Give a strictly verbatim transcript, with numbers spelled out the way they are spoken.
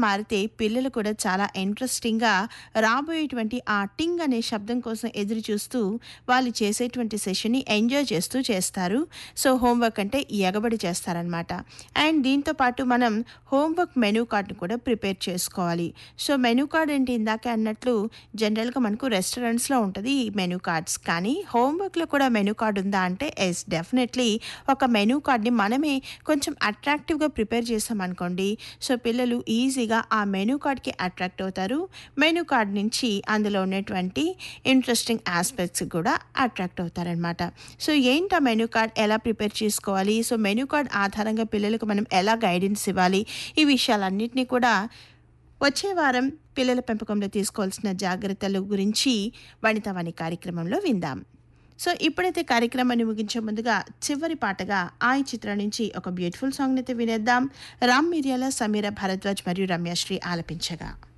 మారితే పిల్లలు కూడా చాలా ఇంట్రెస్టింగ్‌గా రాబోయేటువంటి ఆ టింగ్ అనే శబ్దం కోసం ఎదురు చూస్తూ వాళ్ళు చేసేటువంటి సెషన్‌ని ఎంజాయ్ చేస్తూ చేస్తారు. సో, హోంవర్క్ అంటే ఎగబడి చేస్తారనమాట. అండ్ దీంతో పాటు మనం హోంవర్క్ మెనూ కార్డ్‌ని కూడా ప్రిపేర్ చేసుకోవాలి. సో, మెనూ కార్డ్ ఏంటి ఇందాకే అన్నట్లు జనరల్‌గా మనకు రెస్టారెంట్స్‌లో ఉంటది ఈ మెనూ కార్డ్స్. కానీ హోంవర్క్‌లో కూడా మెనూ కార్డ్ ఉందా అంటే యెస్ డెఫినెట్‌లీ ఒక మెనూ కార్డ్‌ని మనమే కొంచెం అట్రాక్టివ్‌గా ప్రిపేర్ చేశామనుకోండి. సో, పిల్లలు ఈజీగా ఆ మెనూ కార్డ్‌కి అట్రాక్ట్ అవుతారు. మెనూ కార్డ్ నుంచి అందులో ఉన్నటువంటి ఇంట్రెస్టింగ్ ఆస్పెక్ట్స్‌కి కూడా అట్రాక్ట్ అవుతారనమాట. సో, ఏంటి ఆ మెనూ కార్డ్ ఎలా ప్రిపేర్ చేసుకోవాలి? సో, మెనూ కార్డ్ ఆధారంగా పిల్లలకు మనం ఎలా గైడెన్స్ ఇవ్వాలి? ఈ విషయాలన్నిటిని కూడా వచ్చే వారం పిల్లల పెంపకంలో తీసుకోవాల్సిన జాగ్రత్తల గురించి వనితావాణి కార్యక్రమంలో విందాం. సో, ఇప్పుడైతే కార్యక్రమాన్ని ముగించే ముందుగా చివరి పాటగా 'ఆయ్' చిత్రం నుంచి ఒక బ్యూటిఫుల్ సాంగ్‌నైతే వినేద్దాం. రామ్ మిర్యాల, సమీర భరద్వాజ్ మరియు రమ్యశ్రీ ఆలపించగా.